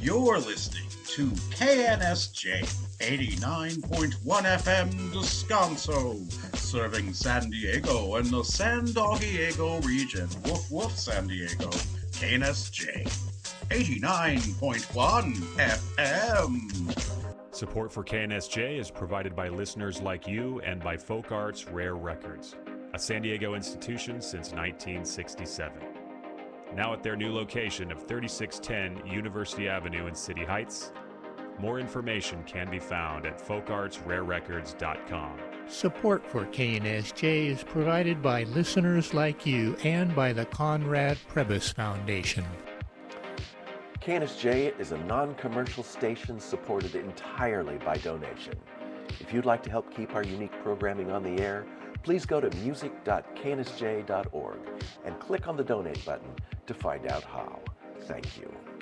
You're listening to KNSJ 89.1 FM Descanso, serving San Diego and the San Diego region. Woof woof, San Diego. KNSJ 89.1 FM. Support for KNSJ is provided by listeners like you and by Folk Arts Rare Records, a San Diego institution since 1967. Now at their new location of 3610 University Avenue in City Heights. More information can be found at folkartsrarerecords.com. Support for KNSJ is provided by listeners like you and by the Conrad Prebys Foundation. KNSJ is a non-commercial station supported entirely by donation. If you'd like to help keep our unique programming on the air, please go to music.knsj.org and click on the donate button to find out how. Thank you.